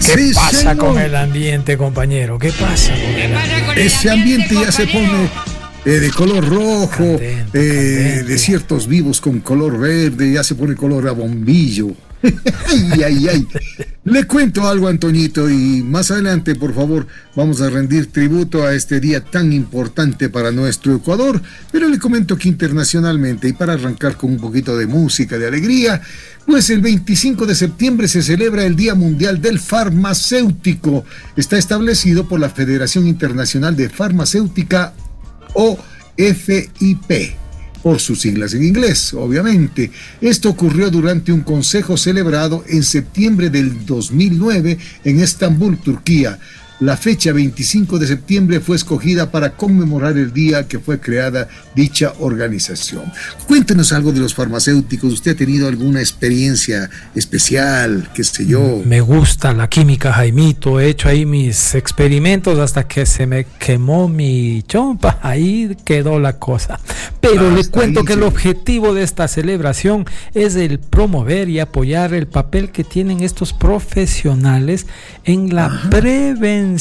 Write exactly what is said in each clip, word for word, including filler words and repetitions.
¿Qué sí, pasa señor. con el ambiente, compañero? ¿Qué pasa con el ambiente? Ese ambiente ya se pone eh, de color rojo, Candente, eh, candente. desiertos vivos con color verde, ya se pone color a bombillo. Ay, ay, ay. Le cuento algo, Antoñito, y más adelante, por favor, vamos a rendir tributo a este día tan importante para nuestro Ecuador, pero le comento que internacionalmente, y para arrancar con un poquito de música, de alegría, pues el veinticinco de septiembre se celebra el Día Mundial del Farmacéutico. Está establecido por la Federación Internacional de Farmacéutica, o F I P, por sus siglas en inglés, obviamente. Esto ocurrió durante un consejo celebrado en septiembre del dos mil nueve en Estambul, Turquía. La fecha veinticinco de septiembre fue escogida para conmemorar el día que fue creada dicha organización. Cuéntenos algo de los farmacéuticos. ¿Usted ha tenido alguna experiencia especial, qué sé yo? Me gusta la química, Jaimito. He hecho ahí mis experimentos hasta que se me quemó mi chompa. Ahí quedó la cosa. Pero Ah, le está cuento ahí, que sí. el objetivo de esta celebración es el promover y apoyar el papel que tienen estos profesionales en la Ajá. prevención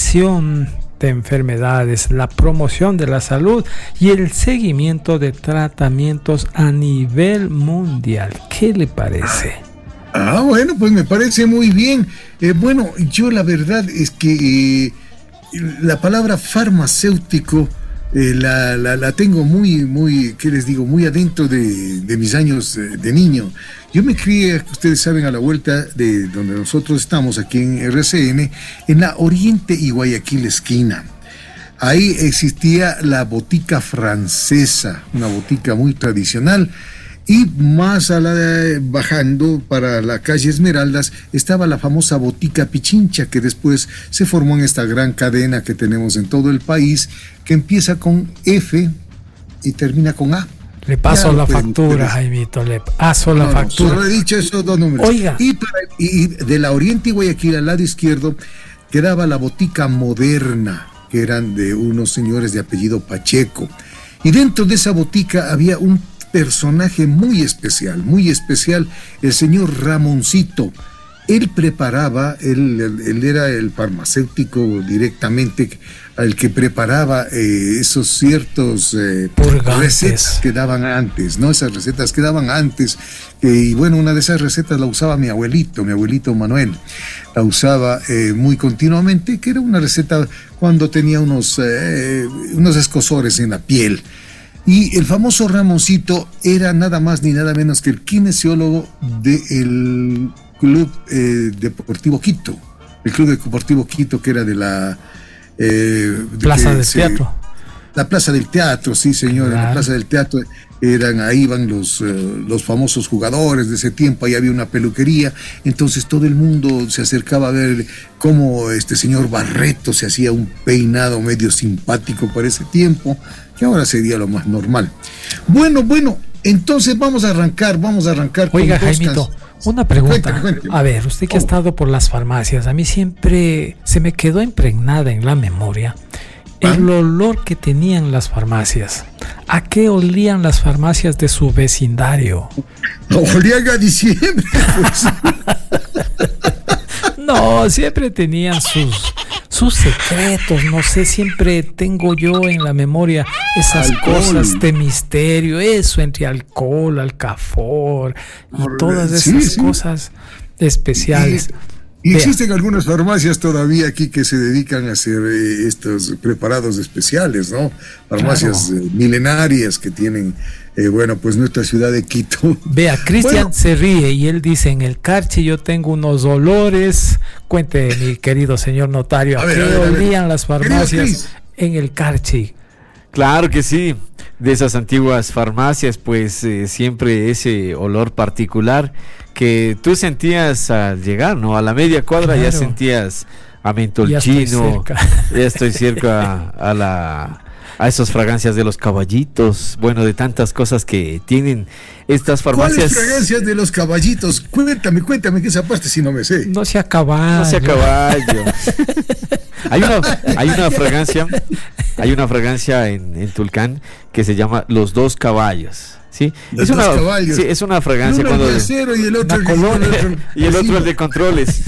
de enfermedades, la promoción de la salud y el seguimiento de tratamientos a nivel mundial. ¿Qué le parece? Ah, bueno, pues me parece muy bien. Eh, bueno, yo la verdad es que eh, la palabra farmacéutico eh, la, la, la tengo muy, muy, ¿qué les digo? Muy adentro de, de mis años eh, de niño. Yo me crié, ustedes saben, a la vuelta de donde nosotros estamos, aquí en R C N, en la Oriente y Guayaquil esquina. Ahí existía la botica francesa, una botica muy tradicional. Y más a la, bajando para la calle Esmeraldas estaba la famosa botica Pichincha, que después se formó en esta gran cadena que tenemos en todo el país, que empieza con F y termina con A. Le paso Ya la pueden factura, ustedes. Jaimito, le paso la No, no, factura. solo he dicho esos dos números. Oiga. Y, para- y de la Oriente y Guayaquil al lado izquierdo quedaba la botica Moderna, que eran de unos señores de apellido Pacheco. Y dentro de esa botica había un personaje muy especial, muy especial, el señor Ramoncito. Él preparaba, él, él, él era el farmacéutico directamente, al que preparaba eh, esos ciertos eh, Purgantes. recetas que daban antes, ¿no? Esas recetas que daban antes. Eh, y bueno, una de esas recetas la usaba mi abuelito, mi abuelito Manuel. La usaba eh, muy continuamente, que era una receta cuando tenía unos, eh, unos escozores en la piel. Y el famoso Ramoncito era nada más ni nada menos que el kinesiólogo del Club eh, Deportivo Quito. El Club Deportivo Quito, que era de la... Eh, de Plaza que del se- Teatro. La Plaza del Teatro, sí, señor. En la Claro. Plaza del Teatro eran, ahí iban los, eh, los famosos jugadores de ese tiempo. Ahí había una peluquería. Entonces todo el mundo se acercaba a ver cómo este señor Barreto se hacía un peinado medio simpático para ese tiempo, que ahora sería lo más normal. Bueno, bueno, entonces vamos a arrancar, vamos a arrancar Oiga, con dos Jaimito, canciones. una pregunta. Cuéntame, cuéntame. A ver, usted que ha Oh. estado por las farmacias, a mí siempre se me quedó impregnada en la memoria el olor que tenían las farmacias. ¿A qué olían las farmacias de su vecindario? Olían a diciembre, pues. No, siempre tenían sus, sus secretos, no sé, siempre tengo yo en la memoria esas Alcohol. cosas de misterio, eso entre alcohol, alcafor y Olé, todas sí, esas sí. cosas especiales. Y Vea. existen algunas farmacias todavía aquí que se dedican a hacer eh, estos preparados especiales, ¿no? Farmacias Claro. eh, milenarias que tienen, eh, bueno, pues nuestra ciudad de Quito. Vea, Cristian Bueno. se ríe y él dice, en el Carchi yo tengo unos olores. Cuente, mi querido señor notario, ¿a, A ver, qué a ver, a ver. olían las Querido farmacias Cris. en el Carchi? Claro que sí, de esas antiguas farmacias, pues eh, siempre ese olor particular que tú sentías al llegar, ¿no? A la media cuadra ya Claro. sentías a mentol Ya estoy chino, cerca. ya estoy cerca a, a la a esas fragancias de los caballitos, bueno, de tantas cosas que tienen estas farmacias. ¿Cuáles fragancias de los caballitos? Cuéntame, cuéntame que esa parte si no me sé. No se acaba. No sea caballo. hay una hay una fragancia, hay una fragancia en, en Tulcán que se llama Los Dos Caballos. ¿sí? De Es dos una, caballos. sí, es una fragancia Uno cuando el de acero y el otro el, colonia. el otro y el otro el de controles.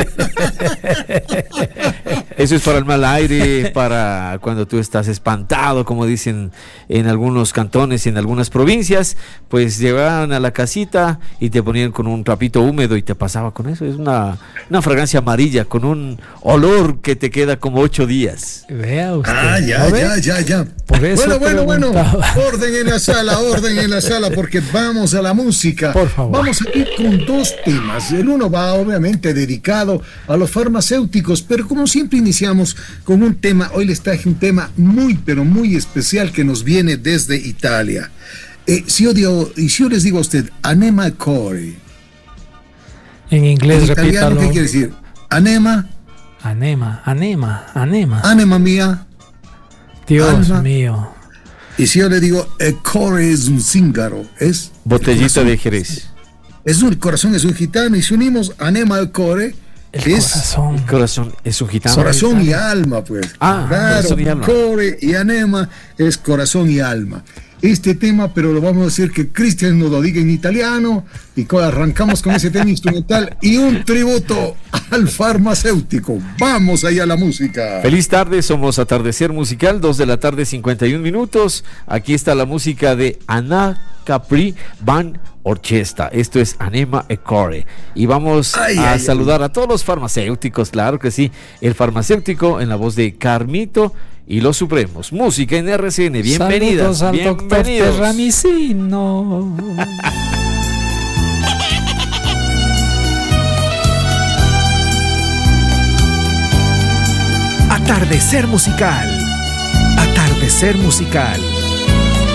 Eso es para el mal aire, para cuando tú estás espantado, como dicen en algunos cantones y en algunas provincias, pues llegaban a la casita y te ponían con un trapito húmedo y te pasaba con eso. Es una, una fragancia amarilla con un olor que te queda como ocho días. Vea usted. Ah, ya, ¿no ve? ya, ya, ya. Por eso Bueno, bueno, bueno. preguntaba. Orden en la sala, orden en la sala, porque vamos a la música. Por favor. Vamos aquí con dos temas. El uno va obviamente dedicado a los farmacéuticos, pero como siempre iniciamos con un tema, hoy les traje un tema muy, pero muy especial que nos viene desde Italia. Eh, si yo digo, y si yo les digo a usted, Anema Core, En inglés, en italiano, repítalo. ¿qué quiere decir? Anema, Anema, anema, anema. anima mía. Dios alma. mío. Y si yo le digo, el core es un cíngaro, es... Botellita el de corazón. Jerez. Es un el corazón, es un gitano, y si unimos anema al core, El es corazón. El corazón es un gitano. corazón y alma, pues. Ah, claro, corazón y alma. core y anema es corazón y alma. Este tema, pero lo vamos a decir que Cristian nos lo diga en italiano, y co- arrancamos con ese tema instrumental y un tributo al farmacéutico. Vamos allá a la música. Feliz tarde, somos Atardecer Musical, dos de la tarde, cincuenta y un minutos. Aquí está la música de Anna Capri Van Orchestra. Esto es Anema e Core. Y vamos Ay, a ay, saludar a todos los farmacéuticos, claro que sí. El farmacéutico en la voz de Carmito y los Supremos. Música en R C N. Bienvenidas. Saludos al doctor Bienvenidos. Terramicino. Atardecer musical. Atardecer musical.